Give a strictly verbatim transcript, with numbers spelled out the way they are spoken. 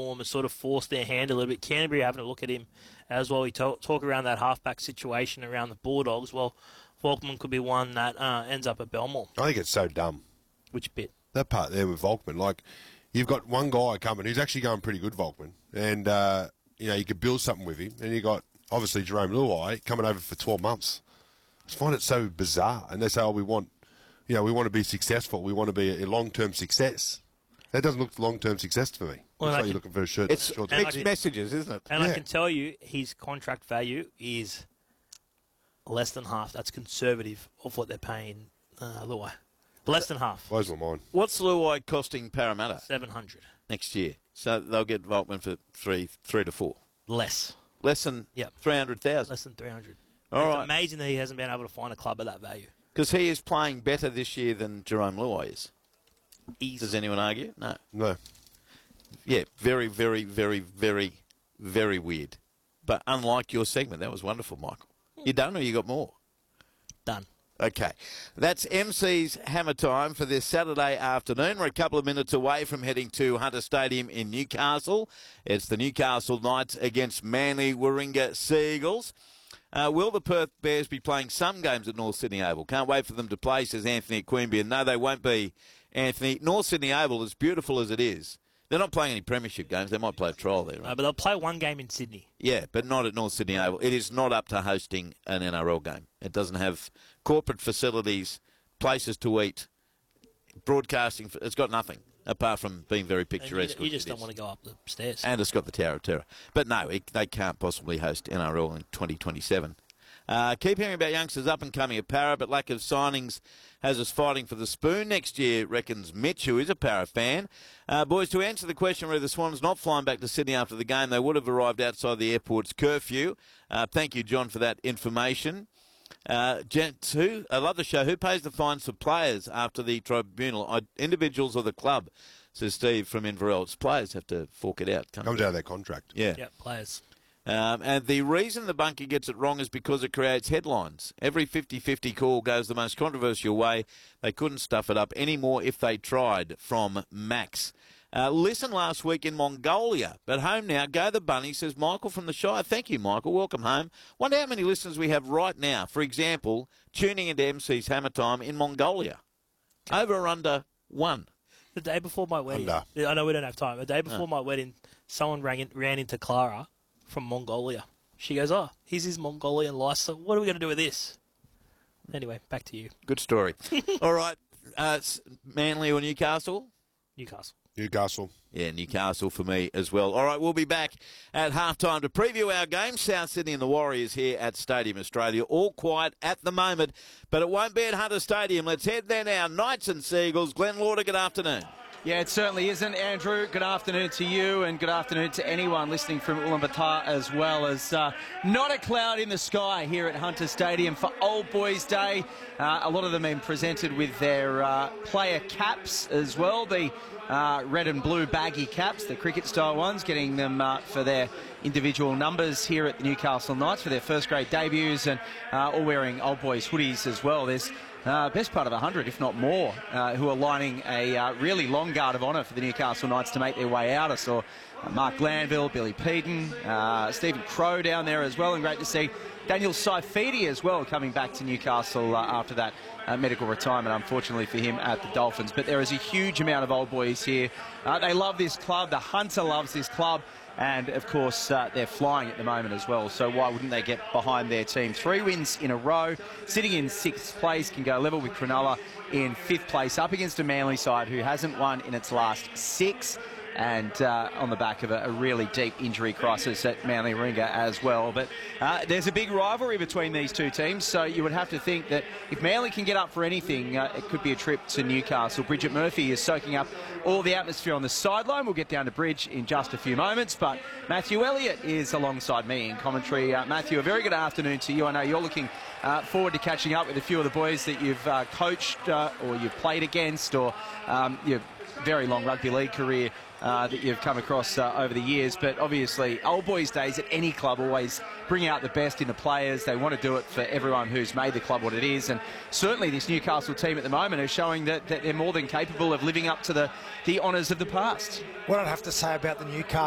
form has sort of forced their hand a little bit. Canterbury having a look at him as well. We talk, talk around that halfback situation around the Bulldogs. Well, Volkman could be one that uh, ends up at Belmore. I think it's so dumb. Which bit? That part there with Volkman. Like, you've got one guy coming who's actually going pretty good, Volkman. And, uh, you know, you could build something with him. And you got, obviously, Jerome Luai coming over for twelve months. I just find it so bizarre. And they say, oh, we want, you know, we want to be successful. We want to be a long-term success. That doesn't look long-term success for me. Well, Looks like can, you're looking for a shirt. It's short mixed can, messages, isn't it? And yeah. I can tell you his contract value is less than half. That's conservative of what they're paying uh, Luai. Less than half. Blows my mind. What's Luai costing Parramatta? seven hundred. Next year. So they'll get Volkman for three, three to four. Less. Less than Yep. three hundred thousand. Less than three hundred. All it's right. amazing that he hasn't been able to find a club at that value. Because he is playing better this year than Jerome Luai is. Easy. Does anyone argue? No. No. Yeah, very, very, very, very, very weird. But unlike your segment, that was wonderful, Michael. You done or you got more? Done. Okay. That's M C's Hammer Time for this Saturday afternoon. We're a couple of minutes away from heading to Hunter Stadium in Newcastle. It's the Newcastle Knights against Manly Warringah Seagulls. Uh, will the Perth Bears be playing some games at North Sydney Oval? Can't wait for them to play, says Anthony at Queanbeyan. And no, they won't be, Anthony. North Sydney Oval, as beautiful as it is, they're not playing any premiership games. They might play a trial there, right? No, but they'll play one game in Sydney. Yeah, but not at North Sydney Oval. It is not up to hosting an N R L game. It doesn't have corporate facilities, places to eat, broadcasting. It's got nothing apart from being very picturesque. You, you just don't want to go up the stairs. And it's got the Tower of Terror. But no, it, they can't possibly host N R L in twenty twenty-seven. Uh, keep hearing about youngsters up and coming at Para, but lack of signings has us fighting for the spoon next year, reckons Mitch, who is a Para fan. Uh, boys, to answer the question whether the Swans not flying back to Sydney after the game, they would have arrived outside the airport's curfew. Uh, thank you, John, for that information. Uh, gents, who, I love the show. Who pays the fines for players after the tribunal? Uh, individuals or the club, says Steve from Inverell. It's players have to fork it out. Comes out of their contract. Yeah. Yeah, players. Um, and the reason the bunkie gets it wrong is because it creates headlines. Every fifty-fifty call goes the most controversial way. They couldn't stuff it up anymore if they tried, from Max. Uh, listen last week in Mongolia, but home now. Go the Bunny, says Michael from the Shire. Thank you, Michael. Welcome home. Wonder how many listeners we have right now, for example, tuning into M C's Hammer Time in Mongolia. Over or under one? The day before my wedding, Under. I know we don't have time. The day before Oh. my wedding, someone rang in, ran into Clara from Mongolia. She goes, oh, here's his Mongolian license. What are we going to do with this? Anyway, back to you. Good story. All right. Uh, Manly or Newcastle? Newcastle. Newcastle. Yeah, Newcastle for me as well. All right, we'll be back at halftime to preview our game. South Sydney and the Warriors here at Stadium Australia. All quiet at the moment, but it won't be at Hunter Stadium. Let's head there now. Knights and Seagulls. Glenn Lauder, good afternoon. Yeah, it certainly isn't, Andrew. Good afternoon to you and good afternoon to anyone listening from Ulaanbaatar as well. As uh, not a cloud in the sky here at Hunter Stadium for Old Boys Day. Uh, a lot of them been presented with their uh, player caps as well. The uh, red and blue baggy caps, the cricket style ones, getting them uh, for their individual numbers here at the Newcastle Knights for their first grade debuts, and uh, all wearing Old Boys hoodies as well. There's Uh, best part of one hundred, if not more, uh, who are lining a uh, really long guard of honour for the Newcastle Knights to make their way out. I saw uh, Mark Glanville, Billy Peden, uh, Stephen Crow down there as well, and great to see Daniel Saifidi as well coming back to Newcastle uh, after that uh, medical retirement, unfortunately for him, at the Dolphins. But there is a huge amount of Old Boys here. Uh, they love this club. The Hunter loves this club. And, of course, uh, they're flying at the moment as well, so why wouldn't they get behind their team? Three wins in a row, sitting in sixth place, can go level with Cronulla in fifth place, up against a Manly side who hasn't won in its last six, and uh, on the back of a, a really deep injury crisis at Manly Warringah as well. But uh, there's a big rivalry between these two teams, so you would have to think that if Manly can get up for anything, uh, it could be a trip to Newcastle. Bridget Murphy is soaking up all the atmosphere on the sideline. We'll get down to Bridge in just a few moments, but Matthew Elliott is alongside me in commentary. Uh, Matthew, a very good afternoon to you. I know you're looking uh, forward to catching up with a few of the boys that you've uh, coached uh, or you've played against, or um, your very long rugby league career Uh, that you've come across uh, over the years. But obviously, Old Boys Days at any club always bring out the best in the players. They want to do it for everyone who's made the club what it is. And certainly this Newcastle team at the moment is showing that, that they're more than capable of living up to the, the honours of the past. What I'd have to say about the Newcastle